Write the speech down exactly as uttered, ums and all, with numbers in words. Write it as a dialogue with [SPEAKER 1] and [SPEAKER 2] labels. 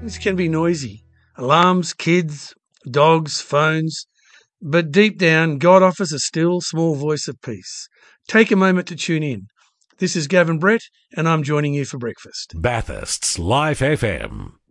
[SPEAKER 1] This can be noisy. Alarms, kids, dogs, phones. But deep down, God offers a still, small voice of peace. Take a moment to tune in. This is Gavin Brett, and I'm joining you for breakfast.
[SPEAKER 2] Bathurst's Life F M.